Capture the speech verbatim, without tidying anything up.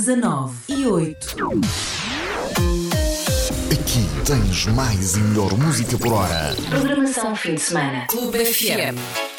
dezanove e oito. Aqui tens mais e melhor música por hora. Programação fim de semana. Clube F M.